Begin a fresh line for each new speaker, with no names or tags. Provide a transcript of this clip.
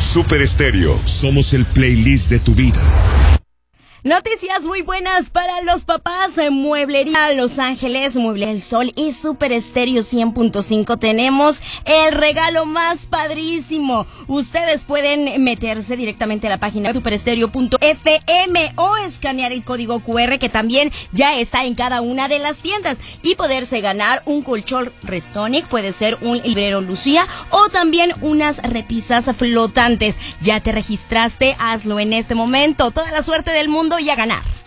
Super Estéreo, somos el playlist de tu vida.
Noticias muy buenas para los papás. Mueblería Los Ángeles, Mueble El Sol y Super Estéreo 100.5 tenemos el regalo más padrísimo. Ustedes pueden meterse directamente a la página superestereo.fm o escanear el código QR que también ya está en cada una de las tiendas y poderse ganar un colchón Restonic, puede ser un librero Lucía o también unas repisas flotantes. ¿Ya te registraste? Hazlo en este momento. Toda la suerte del mundo y a ganar.